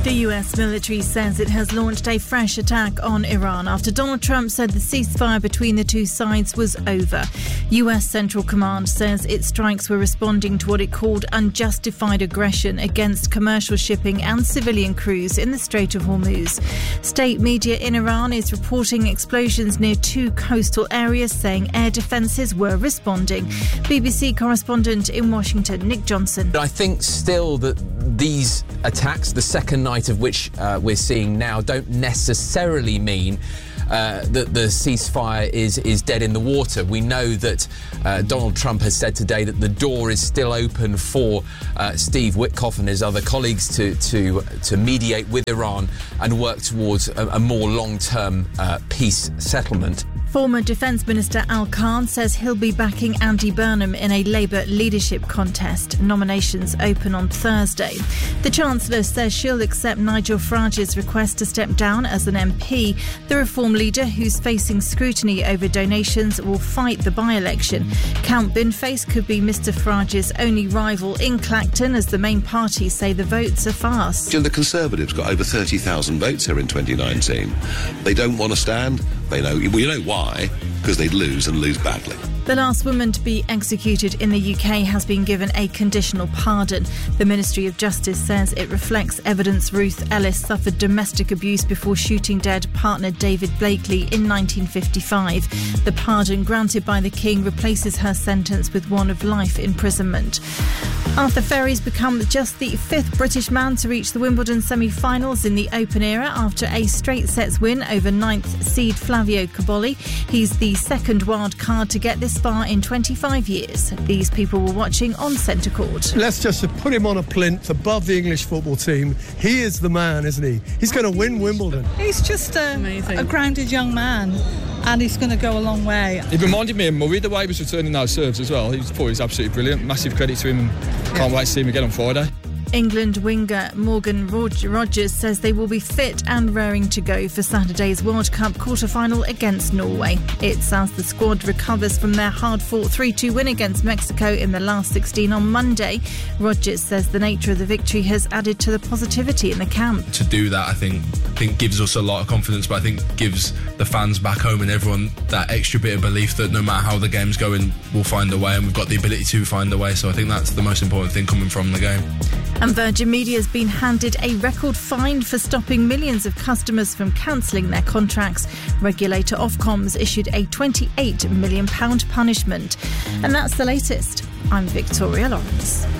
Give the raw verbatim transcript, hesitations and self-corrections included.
The U S military says it has launched a fresh attack on Iran after Donald Trump said the ceasefire between the two sides was over. U S Central Command says its strikes were responding to what it called unjustified aggression against commercial shipping and civilian crews in the Strait of Hormuz. State media in Iran is reporting explosions near two coastal areas, saying air defences were responding. B B C correspondent in Washington, Nick Johnson. I think still that these attacks, the second night of which uh, we're seeing now, don't necessarily mean uh, that the ceasefire is, is dead in the water. We know that uh, Donald Trump has said today that the door is still open for uh, Steve Witkoff and his other colleagues to, to, to mediate with Iran and work towards a, a more long-term uh, peace settlement. Former Defence Minister Al Khan says he'll be backing Andy Burnham in a Labour leadership contest. Nominations open on Thursday. The Chancellor says she'll accept Nigel Farage's request to step down as an M P. The Reform leader, who's facing scrutiny over donations, will fight the by-election. Count Binface could be Mr Farage's only rival in Clacton, as the main parties say the votes are fast. The Conservatives got over thirty thousand votes here in twenty nineteen. They don't want to stand. They know, well, you know why? Because they'd lose and lose badly. The last woman to be executed in the U K has been given a conditional pardon. The Ministry of Justice says it reflects evidence Ruth Ellis suffered domestic abuse before shooting dead partner David Blakely in nineteen fifty-five. The pardon granted by the King replaces her sentence with one of life imprisonment. Arthur Ferry's become just the fifth British man to reach the Wimbledon semi-finals in the Open era after a straight sets win over ninth seed Flavio Cobolli. He's the second wild card to get this far in twenty-five years. These people were watching on centre court. Let's just put him on a plinth above the English football team. He is the man, isn't he? He's going to win Wimbledon. He's just a, a grounded young man, and he's going to go a long way. He reminded me of Murray, the way he was returning those serves as well. He was, thought he was absolutely brilliant. Massive credit to him, and can't wait to see him again on Friday. England winger Morgan Rogers says they will be fit and raring to go for Saturday's World Cup quarter-final against Norway. It's as the squad recovers from their hard-fought three two win against Mexico in the last sixteen on Monday. Rogers says the nature of the victory has added to the positivity in the camp. To do that, I think, I think gives us a lot of confidence, but I think gives the fans back home and everyone that extra bit of belief that no matter how the game's going, we'll find a way, and we've got the ability to find a way. So I think that's the most important thing coming from the game. And Virgin Media has been handed a record fine for stopping millions of customers from cancelling their contracts. Regulator Ofcom's issued a twenty-eight million pounds punishment. And that's the latest. I'm Victoria Lawrence.